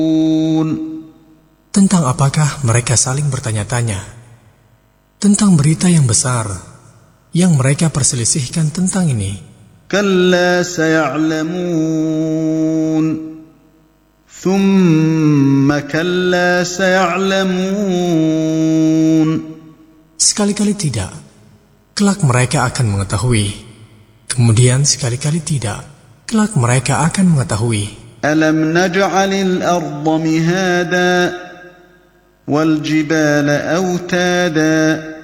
Tentang apakah mereka saling bertanya-tanya? Tentang berita yang besar yang mereka perselisihkan tentang ini. كلا سيعلمون ثم كلا سيعلمون Sekali-kali tidak, kelak mereka akan mengetahui. Kemudian sekali-kali tidak, kelak mereka akan mengetahui. ألم نجعل الأرض مهادا والجبال أوتادا